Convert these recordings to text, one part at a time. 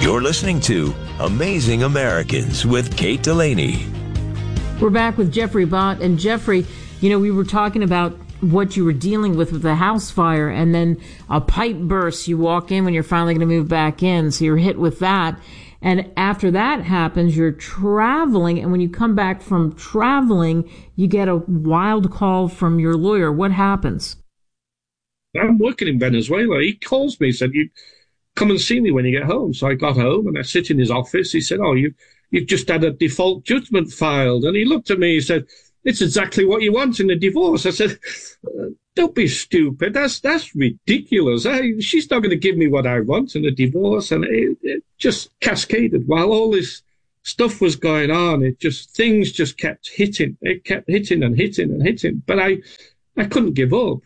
You're listening to Amazing Americans with Kate Delaney. We're back with Jeffrey Bott. And Jeffrey, we were talking about what you were dealing with the house fire, and then a pipe burst. You walk in when you're finally going to move back in, so you're hit with that. And after that happens, you're traveling, and when you come back from traveling, you get a wild call from your lawyer. What happens? I'm working in Venezuela. He calls me, said, "You come and see me when you get home." So I got home and I sit in his office. He said, "Oh, you've just had a default judgment filed." And he looked at me, he said, "It's exactly what you want in a divorce." I said, "Don't be stupid. That's ridiculous. She's not going to give me what I want in a divorce." And it just cascaded while all this stuff was going on. Things just kept hitting. It kept hitting and hitting and hitting. But I couldn't give up,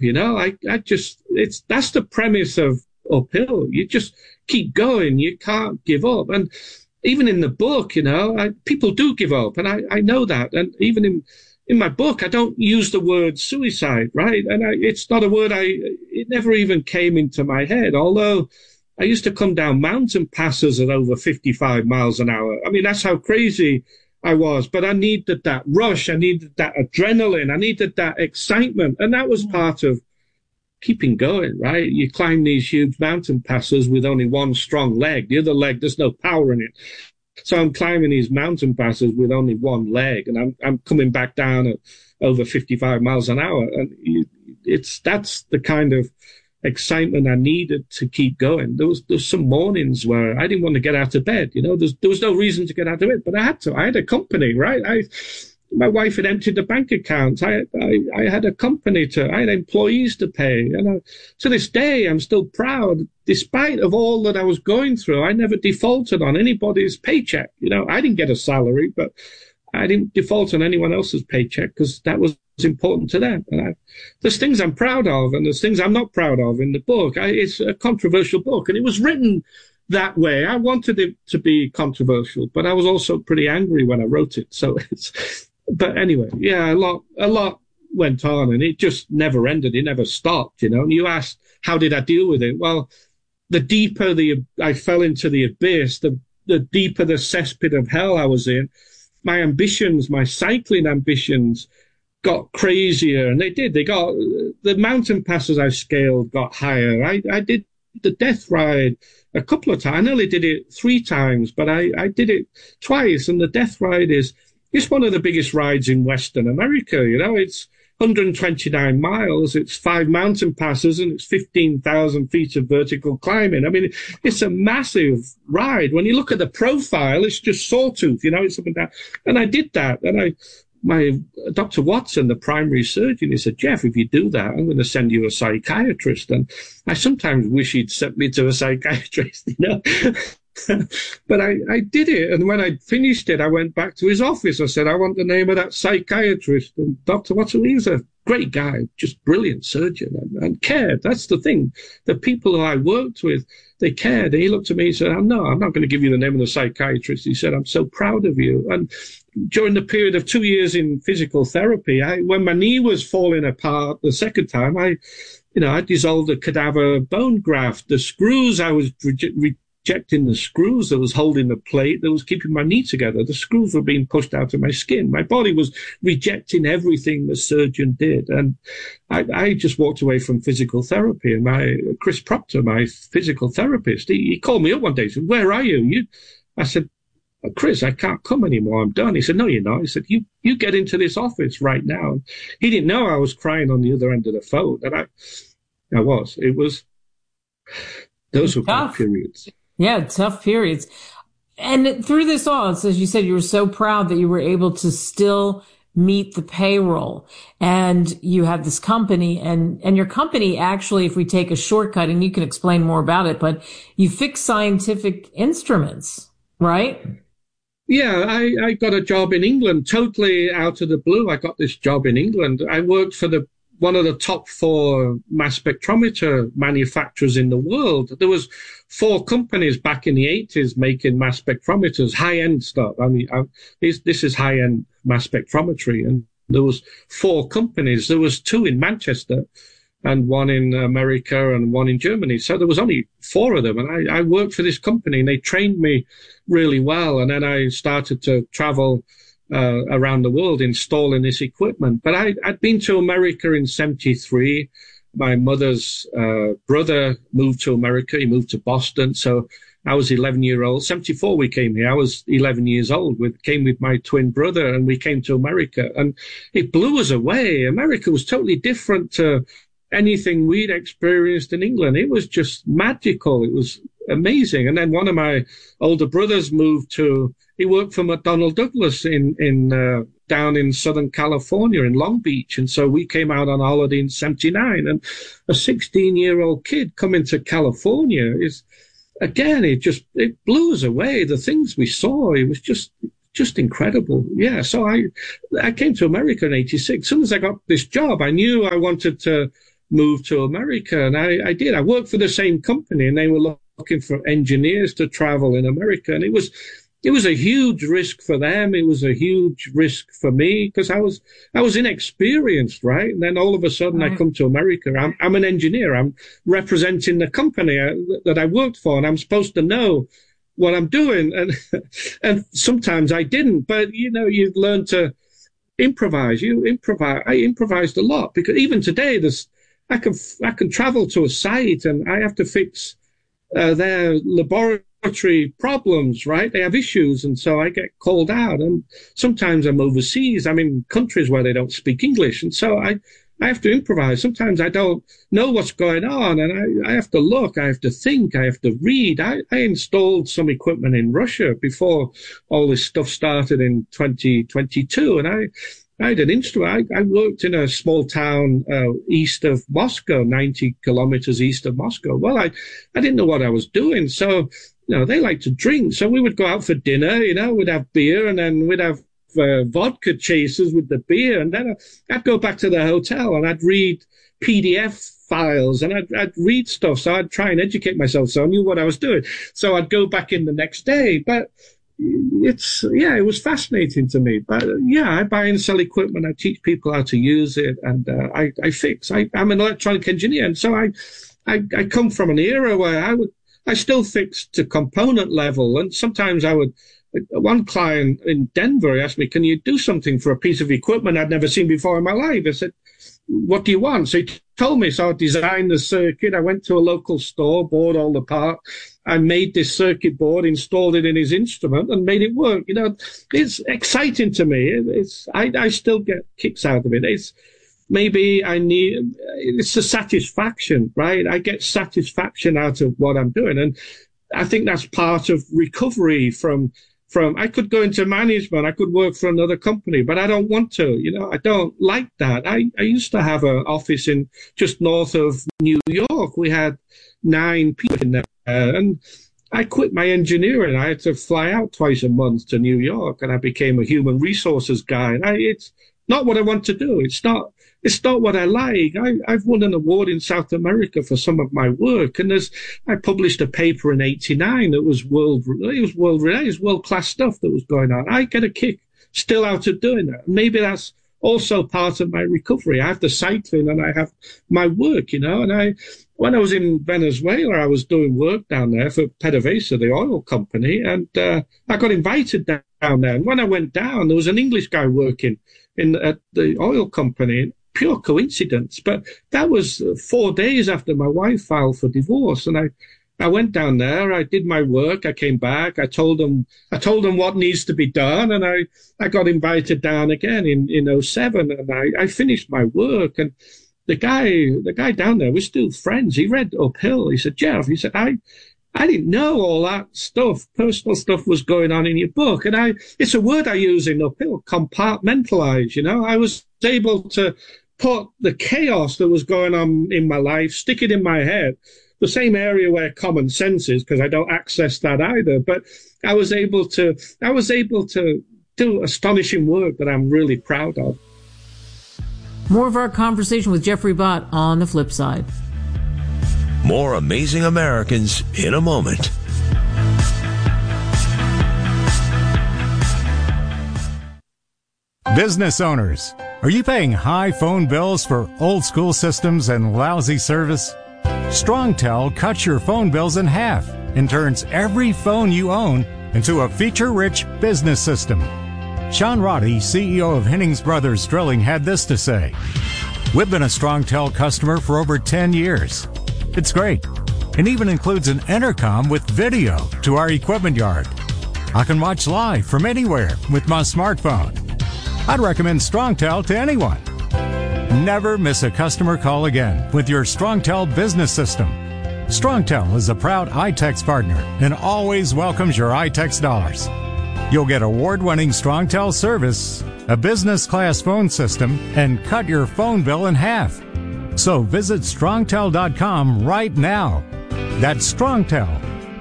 that's the premise of Uphill. You just keep going. You can't give up. And even in the book, people do give up. And I know that. And even in my book, I don't use the word suicide, right? And it's not a word it never even came into my head. Although I used to come down mountain passes at over 55 miles an hour. I mean, that's how crazy I was. But I needed that rush. I needed that adrenaline. I needed that excitement. And that was part of keeping going, right? You climb these huge mountain passes with only one strong leg. The other leg, there's no power in it. So I'm climbing these mountain passes with only one leg, and I'm coming back down at over 55 miles an hour. And that's the kind of excitement I needed to keep going. There was some mornings where I didn't want to get out of bed. There was no reason to get out of bed, but I had to. I had a company, right? My wife had emptied the bank account. I had a company I had employees to pay. And to this day, I'm still proud. Despite of all that I was going through, I never defaulted on anybody's paycheck. I didn't get a salary, but I didn't default on anyone else's paycheck because that was important to them. And there's things I'm proud of and there's things I'm not proud of in the book. It's a controversial book, and it was written that way. I wanted it to be controversial, but I was also pretty angry when I wrote it. So but anyway, yeah, a lot went on, and it just never ended. It never stopped, And you asked, how did I deal with it? Well, the deeper I fell into the abyss, the deeper the cesspit of hell I was in, my ambitions, my cycling ambitions got crazier, and they did. The mountain passes I scaled got higher. I did the death ride a couple of times. I nearly did it 3 times, but I did it twice, and the death ride it's one of the biggest rides in Western America. It's 129 miles. It's 5 mountain passes, and it's 15,000 feet of vertical climbing. I mean, it's a massive ride. When you look at the profile, it's just sawtooth, it's up and down. And I did that. And my Dr. Watson, the primary surgeon, he said, "Jeff, if you do that, I'm going to send you a psychiatrist." And I sometimes wish he'd sent me to a psychiatrist, But I did it. And when I finished it, I went back to his office. I said, "I want the name of that psychiatrist." And Dr. Watson, he was a great guy, just brilliant surgeon, and cared. That's the thing. The people who I worked with, they cared. And he looked at me and said, "No, I'm not going to give you the name of the psychiatrist." He said, "I'm so proud of you." And during the period of 2 years in physical therapy, when my knee was falling apart the second time, I dissolved a cadaver bone graft. The screws I was rejecting, the screws that was holding the plate that was keeping my knee together. The screws were being pushed out of my skin. My body was rejecting everything the surgeon did. And I just walked away from physical therapy. And Chris Proctor, my physical therapist, he called me up one day and said, "Where are you?" I said, "Chris, I can't come anymore. I'm done." He said, "No, you're not." He said, you get into this office right now." And he didn't know I was crying on the other end of the phone. And I was. Those were tough periods. Yeah, tough periods. And through this all, as you said, you were so proud that you were able to still meet the payroll, and you have this company, and your company actually, if we take a shortcut, and you can explain more about it, but you fix scientific instruments, right? Yeah, I got a job in England, totally out of the blue. I got this job in England. I worked for one of the top 4 mass spectrometer manufacturers in the world. There was 4 companies back in the 80s making mass spectrometers, high-end stuff. I mean, this is high-end mass spectrometry. And there was 4 companies. There was 2 in Manchester. and one in America and one in Germany. So there was only 4 of them. And I worked for this company and they trained me really well. And then I started to travel around the world installing this equipment. But I'd been to America in 73. My mother's brother moved to America. He moved to Boston. So I was 11-year-old. 74 we came here. I was 11 years old. We came with my twin brother and we came to America. And it blew us away. America was totally different to anything we'd experienced in England. It was just magical. It was amazing. And then one of my older brothers he worked for McDonnell Douglas down in Southern California in Long Beach. And so we came out on holiday in 79, and a 16-year-old kid coming to California it blew us away. The things we saw, it was just incredible. Yeah. So I came to America in 86. As soon as I got this job, I knew I wanted to move to America, and I did. I worked for the same company, and they were looking for engineers to travel in America, and it was a huge risk for them. It was a huge risk for me because I was inexperienced, right? And then all of a sudden I come to America. I'm an engineer. I'm representing the company that I worked for, and I'm supposed to know what I'm doing. And sometimes I didn't, but you learn to improvise. I improvised a lot because even today I can travel to a site and I have to fix their laboratory problems, right? They have issues, and so I get called out. And sometimes I'm overseas. I'm in countries where they don't speak English, and so I have to improvise. Sometimes I don't know what's going on, and I have to look, I have to think, I have to read. I installed some equipment in Russia before all this stuff started in 2022, and I had an instrument. I worked in a small town east of Moscow, 90 kilometers east of Moscow. Well, I didn't know what I was doing. So, they like to drink. So we would go out for dinner, we'd have beer, and then we'd have vodka chasers with the beer. And then I'd go back to the hotel and I'd read PDF files and I'd read stuff. So I'd try and educate myself. So I knew what I was doing. So I'd go back in the next day. But it was fascinating to me. But I buy and sell equipment. I teach people how to use it, and I fix. I'm an electronic engineer, and so I come from an era where I still fix to component level, and sometimes I would. One client in Denver asked me, "Can you do something for a piece of equipment I'd never seen before in my life?" I said, "What do you want?" So he told me, so I designed the circuit. I went to a local store, bought all the parts. I made this circuit board, installed it in his instrument, and made it work. It's exciting to me. I still get kicks out of it. It's a satisfaction, right? I get satisfaction out of what I'm doing. And I think that's part of recovery from I could go into management. I could work for another company, but I don't want to, I don't like that. I used to have an office in just north of New York. We had 9 people in there, and I quit my engineering. I had to fly out twice a month to New York, and I became a human resources guy. And it's not what I want to do. It's not what I like. I've won an award in South America for some of my work, and I published a paper in '89 that was world-class stuff that was going on. I get a kick still out of doing that. Maybe that's also part of my recovery. I have the cycling and I have my work, and when I was in Venezuela, I was doing work down there for PDVSA, the oil company, and I got invited down there. And when I went down, there was an English guy working at the oil company. Pure coincidence, but that was 4 days after my wife filed for divorce, and I went down there. I did my work. I came back. I told them what needs to be done, and I got invited down again in 07, and I finished my work. And the guy down there, we're still friends. He read Uphill. He said, "Jeff," he said, I didn't know all that stuff, personal stuff was going on in your book. And it's a word I use in Uphill, compartmentalize. I was able to put the chaos that was going on in my life, stick it in my head, the same area where common sense is, because I don't access that either. But I was able to do astonishing work that I'm really proud of. More of our conversation with Jeffrey Bott on the flip side. More Amazing Americans in a moment. Business owners, Are you paying high phone bills for old school systems and lousy service? StrongTel cuts your phone bills in half and turns every phone you own into a feature-rich business system. Sean Roddy, CEO of Hennings Brothers Drilling, had this to say. We've been a StrongTel customer for over 10 years. It's great. It even includes an intercom with video to our equipment yard. I can watch live from anywhere with my smartphone. I'd recommend StrongTel to anyone. Never miss a customer call again with your StrongTel business system. StrongTel is a proud iTex partner and always welcomes your iTex dollars. You'll get award-winning StrongTel service, a business-class phone system, and cut your phone bill in half. So visit StrongTel.com right now. That's StrongTel,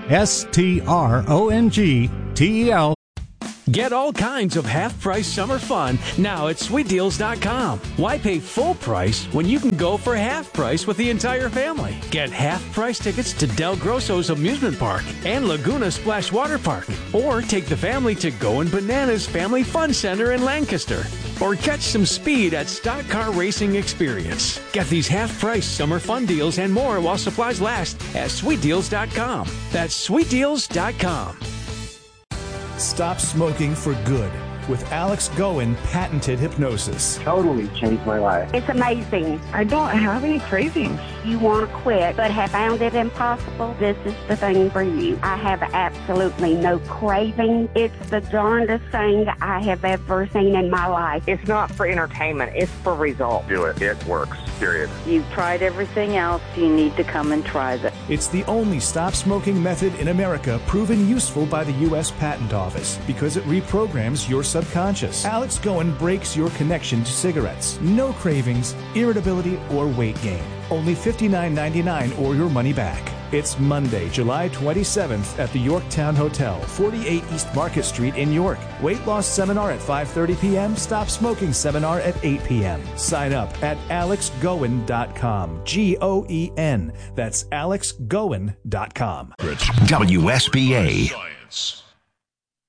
StrongTel. Get all kinds of half-price summer fun now at SweetDeals.com. Why pay full price when you can go for half price with the entire family? Get half-price tickets to Del Grosso's Amusement Park and Laguna Splash Water Park. Or take the family to Goin' Bananas Family Fun Center in Lancaster. Or catch some speed at Stock Car Racing Experience. Get these half-price summer fun deals and more while supplies last at SweetDeals.com. That's SweetDeals.com. Stop smoking for good with Alex Goen patented hypnosis. Totally changed my life. It's amazing. I don't have any cravings. You want to quit but have found it impossible? This is the thing for you. I have absolutely no craving. It's the darndest thing I have ever seen in my life. It's not for entertainment. It's for results. Do it. It works. Period. You've tried everything else. You need to come and try this. It's the only stop smoking method in America proven useful by the U.S. Patent Office because it reprograms your subconscious. Alex Goen breaks your connection to cigarettes. No cravings, irritability, or weight gain. Only $59.99 or your money back. It's Monday, July 27th at the Yorktown Hotel, 48 East Market Street in York. Weight loss seminar at 5:30 p.m. Stop smoking seminar at 8 p.m. Sign up at alexgoen.com. Goen. That's alexgoen.com. WSBA.